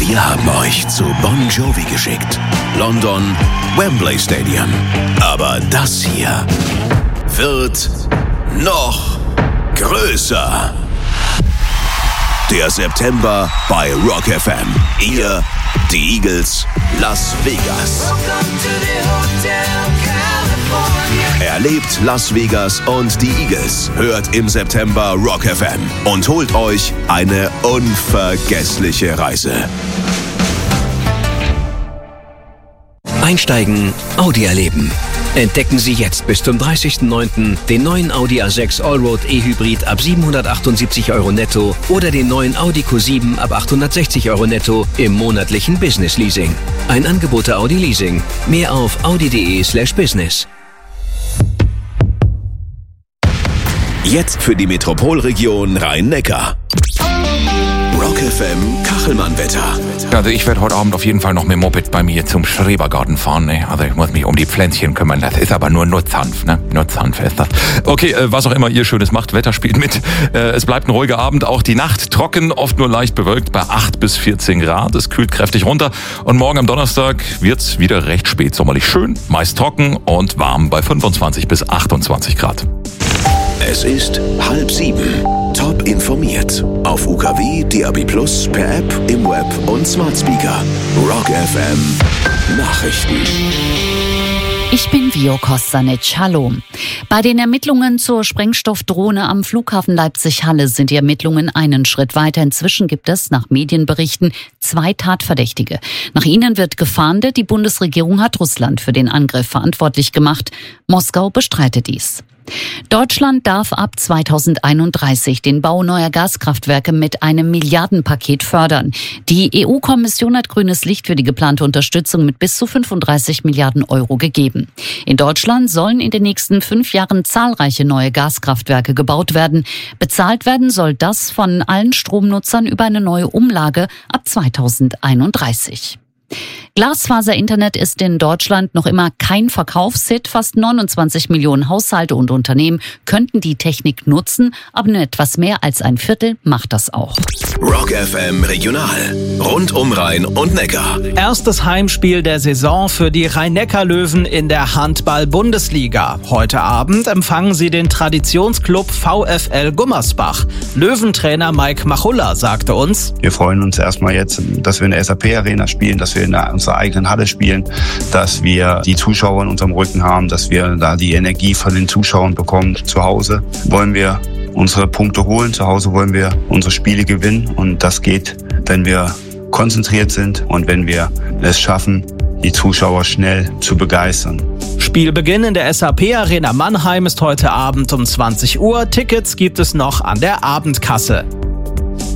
Wir haben euch zu Bon Jovi geschickt. London, Wembley Stadium. Aber das hier wird noch größer. Der September bei Rock FM. Ihr, die Eagles, Las Vegas. Erlebt Las Vegas und die Eagles. Hört im September Rock FM und holt euch eine unvergessliche Reise. Einsteigen, Audi erleben. Entdecken Sie jetzt bis zum 30.09. den neuen Audi A6 Allroad E-Hybrid ab 778 € netto oder den neuen Audi Q7 ab 860 € netto im monatlichen Business Leasing. Ein Angebot der Audi Leasing. Mehr auf audi.de/business. Jetzt für die Metropolregion Rhein-Neckar. Rock FM Kachelmann-Wetter. Also ich werde heute Abend auf jeden Fall noch mit dem Moped bei mir zum Schrebergarten fahren. Ne? Also ich muss mich um die Pflänzchen kümmern. Das ist aber nur Nutzhanf. Ne? Nutzhanf ist das. Okay, was auch immer ihr Schönes macht, Wetter spielt mit. Es bleibt ein ruhiger Abend. Auch die Nacht trocken, oft nur leicht bewölkt bei 8 bis 14 Grad. Es kühlt kräftig runter. Und morgen am Donnerstag wird's wieder recht spät sommerlich schön, meist trocken und warm bei 25 bis 28 Grad. Es ist 6:30. Top informiert. Auf UKW, DAB+, per App, im Web und Smart Speaker. Rock FM Nachrichten. Ich bin Vio Kostanic. Hallo. Bei den Ermittlungen zur Sprengstoffdrohne am Flughafen Leipzig-Halle sind die Ermittlungen einen Schritt weiter. Inzwischen gibt es nach Medienberichten 2 Tatverdächtige. Nach ihnen wird gefahndet. Die Bundesregierung hat Russland für den Angriff verantwortlich gemacht. Moskau bestreitet dies. Deutschland darf ab 2031 den Bau neuer Gaskraftwerke mit einem Milliardenpaket fördern. Die EU-Kommission hat grünes Licht für die geplante Unterstützung mit bis zu 35 Milliarden € gegeben. In Deutschland sollen in den nächsten 5 Jahren zahlreiche neue Gaskraftwerke gebaut werden. Bezahlt werden soll das von allen Stromnutzern über eine neue Umlage ab 2031. Glasfaser-Internet ist in Deutschland noch immer kein Verkaufshit. Fast 29 Millionen Haushalte und Unternehmen könnten die Technik nutzen, aber nur etwas mehr als ein Viertel macht das auch. Rock FM Regional. Rund um Rhein und Neckar. Erstes Heimspiel der Saison für die Rhein-Neckar-Löwen in der Handball-Bundesliga. Heute Abend empfangen sie den Traditionsclub VfL Gummersbach. Löwentrainer Mike Machulla sagte uns: Wir freuen uns erstmal jetzt, dass wir in der SAP-Arena spielen, dass wir in unserer eigenen Halle spielen, dass wir die Zuschauer in unserem Rücken haben, dass wir da die Energie von den Zuschauern bekommen. Zu Hause wollen wir unsere Punkte holen, zu Hause wollen wir unsere Spiele gewinnen und das geht, wenn wir konzentriert sind und wenn wir es schaffen, die Zuschauer schnell zu begeistern. Spielbeginn in der SAP-Arena Mannheim ist heute Abend um 20 Uhr. Tickets gibt es noch an der Abendkasse.